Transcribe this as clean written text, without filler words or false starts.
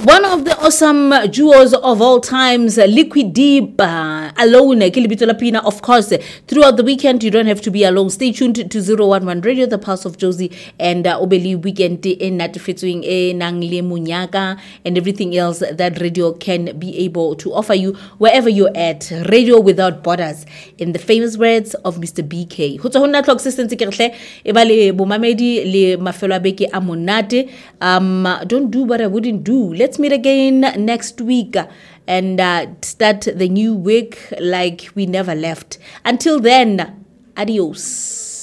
One of the awesome duos of all times, Liquid Deep, alone, Kilibito Pina. Of course, throughout the weekend, you don't have to be alone. Stay tuned to 011 Radio, the Pulse of Josie, and Obeli Weekend in Natifituing Nangle Munyaka, and everything else that radio can be able to offer you wherever you're at. Radio without borders, in the famous words of Mr. BK. Hutahuna clock system tikere, ebale bumamedi le mafela beke amonate. Don't do what I wouldn't do. Let's meet again next week and start the new week like we never left. Until then, adios.